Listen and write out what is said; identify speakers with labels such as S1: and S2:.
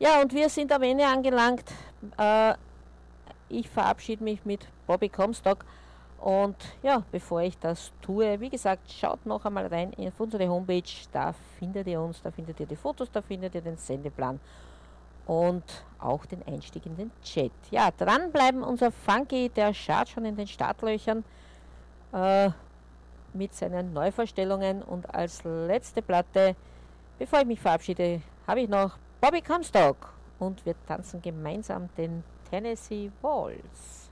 S1: Ja, und wir sind am Ende angelangt. Äh, Ich verabschiede mich mit Bobby Comstock. Und ja, bevor ich das tue, wie gesagt, schaut noch einmal rein auf unsere Homepage. Da findet ihr uns, da findet ihr die Fotos, da findet ihr den Sendeplan und auch den Einstieg in den Chat. Ja, dranbleiben, unser Funky, der schaut schon in den Startlöchern äh, mit seinen Neuvorstellungen. Und als letzte Platte, bevor ich mich verabschiede, habe ich noch Bobby Comstock und wir tanzen gemeinsam den Tennessee Waltz.